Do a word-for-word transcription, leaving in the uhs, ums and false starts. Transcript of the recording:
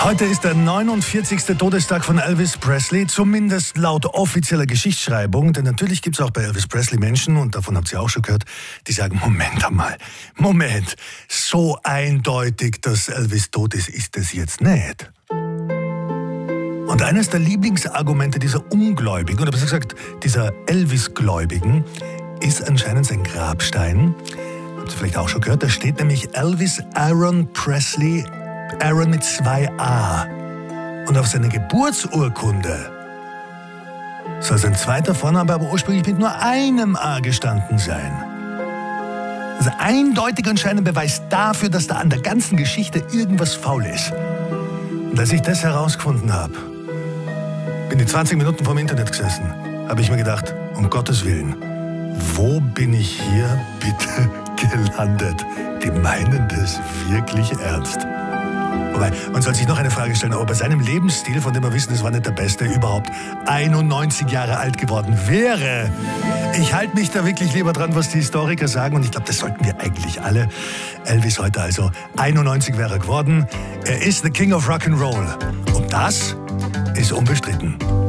Heute ist der neunundvierzigste Todestag von Elvis Presley, zumindest laut offizieller Geschichtsschreibung. Denn natürlich gibt es auch bei Elvis Presley Menschen, und davon habt ihr auch schon gehört, die sagen, Moment einmal, Moment, so eindeutig, dass Elvis tot ist, ist es jetzt nicht. Und eines der Lieblingsargumente dieser Ungläubigen, oder besser gesagt dieser Elvis-Gläubigen, ist anscheinend sein Grabstein. Habt ihr vielleicht auch schon gehört, da steht nämlich Elvis Aaron Presley, Aaron mit zwei A. Und auf seiner Geburtsurkunde soll sein zweiter Vorname aber ursprünglich mit nur einem A gestanden sein. Also eindeutig anscheinend Beweis dafür, dass da an der ganzen Geschichte irgendwas faul ist. Und als ich das herausgefunden habe, bin ich zwanzig Minuten vorm Internet gesessen, habe ich mir gedacht, um Gottes Willen, wo bin ich hier bitte gelandet? Die meinen das wirklich ernst. Wobei, man soll sich noch eine Frage stellen, ob er bei seinem Lebensstil, von dem wir wissen, es war nicht der beste, überhaupt einundneunzig Jahre alt geworden wäre. Ich halte mich da wirklich lieber dran, was die Historiker sagen, und ich glaube, das sollten wir eigentlich alle. Elvis heute also einundneunzig wäre geworden. Er ist the King of Rock'n'Roll. Und das ist unbestritten.